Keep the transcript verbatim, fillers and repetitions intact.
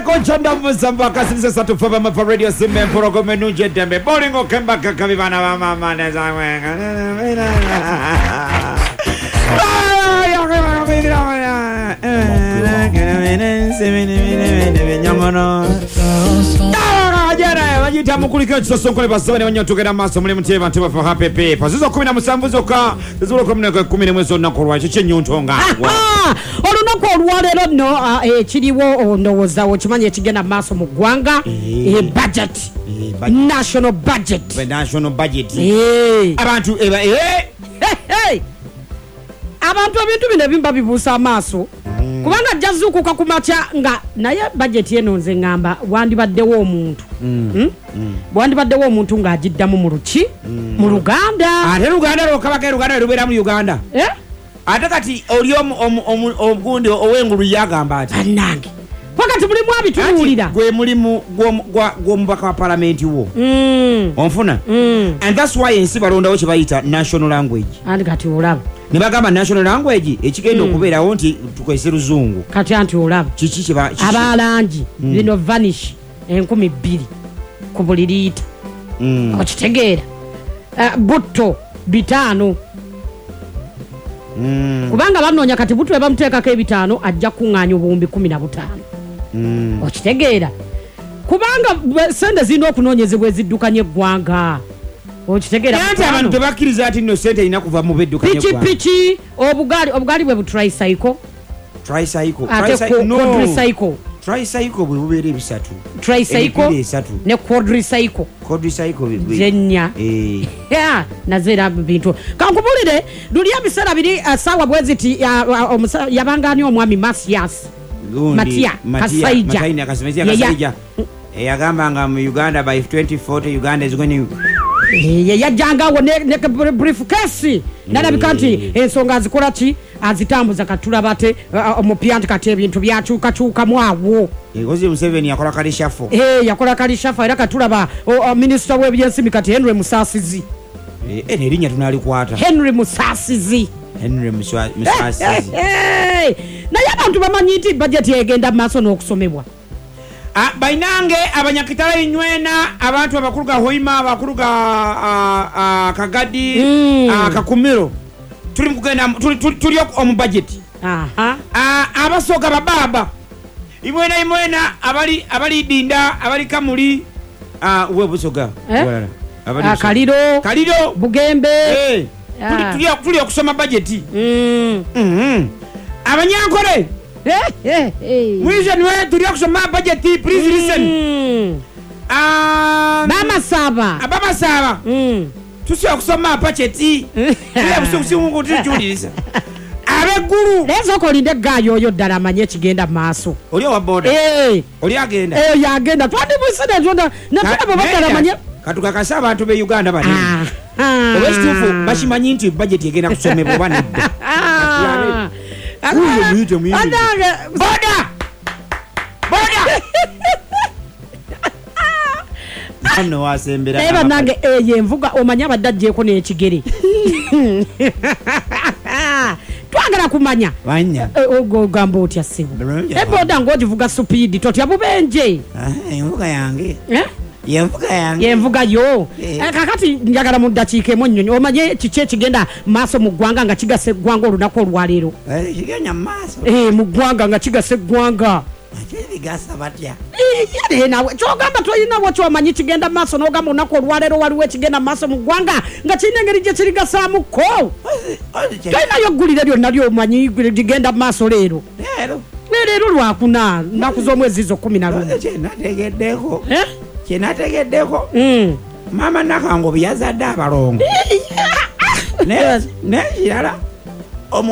Konchanda mzamba kasibisa satu faba mafa radio simbe mporogo menuje dembe bolingo kemba kakabibana wa mama neza wenga Wajita mukulika chisosonkole basabane wanyotokera maso muli muteba nteba fa hapepe pazizo kumi na musambuzo ka zizo kumi na kumi na mwezo nakolwa chiche nyuntonga olunako olwalero no eh kiriwo ndowooza okimanye kigenda maso mu ggwanga eh budget national budget the national budget eh abantu eba eh abantu ebintu bino bimba bibuusa amaaso kubanga jazukuka kumacha nga naye budget yeno nze ngamba wandibaddewo omuntu wandibaddewo omuntu nga agiddamu mu luki mu Luganda ate Luganda lokabaka Luganda lubera mu Uganda eh ate kati oli omugundi owengulu yagamba ati annange wakati mulimu abituulira gwe mulimu gw'omubaka wa parliament wo onfuna and that's why ensi balondawo kye bayita national language andi kati olaba ne bagamba national language ekigenda okubeerawo nti tukozese Luzungu kati anti olaba kiki kiba abalangi bino vanish enkumi bbiri ku buli liita okitegeera butto bitaano kubanga banoonya kati butto ebamuteekako ebitaano ajja kuŋŋaanya obuwumbi kumi na butaano okitegeera kubanga sente zirina okunoonyezebwa eziddukanya eggwanga okitegeera nti abantu tebakkiriza ati nno sente erina kuva mu beddukanya eggwanga piki obugaali obugaali bwe butricycle tricycle quadricycle tricycle bwe bubeera ebisatu tricycle ne quadricycle quadricycle jenya eh ya nazera bintu kankubulire luli ebiseera biri saawa bweziti yabangani omwami Masias Matia Kasaija Matia Kasaija eyagamba nga mu Uganda by twenty forty Uganda is going to yajjangawo ne briefcase nalabika nti ensonga azikola ki azitambuza katula bate omupyanti kati ebintu byakyukakyuka mwawo Ngozi Museveni yakola kali shafo eh yakola kali shafo era katulaba minister w'ebyensi kati Henry Musasizi eh nerinya tunalikwata Henry Musasizi Henry Musasizi naye abantu bamanyi nti budget egenda maaso n'okusomebwa Ah, bainange abanyakitala inywena abantu abakuluga hoima abakuluga uh, uh, kagadi mm. uh, kakumiro tuli mkugenda tuli tuli omu budget aha uh, abasoga bababa imwena imwena abali abali dinda abali kamuli uh, uwe busoga eh? abali uh, kaliro kaliro bugembe eh ah. tuli tuli tuli okusoma budget mm mhm abanyankole Mwisho niwe tulia kusoma budget please listen. Mm. Ah, Mama Saba. Mama Saba. Mm. Tusia kusoma budget. Tulia kusukusi mungu tujulisa. Abe guru. Lezo ko linde gayo yo dala manye kigenda maaso. Oli wa boda. Eh. Oli agenda. Eh yagenda. Twandi musene jonda na taba bakala manye. Katuka kasaba abantu be Uganda bani. Ah. Owestufu bashimanyi nti budget yegenda kusomebwa bani. Uyo mwite mwite. Boda! Boda! Ano wasembera. Eba nange eye mvuga omanya badajjeko n'ekigere. Twagala kumanya. Wanya. Ogo gambo otya sibu. Eboda ngojivuga speed totya bubenje. Ah, envuga yange. Eh? Yenvuga yange. Yenvuga yo. Eh kakati njagala mu dakiike monnyonyo omanye kiche kigenda maaso mu ggwanga nga kigase ggwanga olunako olwalero. Eh kigenya maaso. Eh mu ggwanga nga kigase ggwanga. Akiri gasa batya. Eh yale nawe kyogamba toyina wacho amanyi kigenda maaso n'ogamba olunako olwalero waliwo kigenda maaso mu ggwanga nga kirina engeri gye kirigasaamu ko. Toyina yoggulire lyonna lyomanyi kigenda maaso leero. Leero. Leero lwakuna nnaku z'omwezi zo kumi na lumu. Nategeddeko. Eh? Kyenategeddeko mm. Mama nakango byazadde abalongo ne ne kirala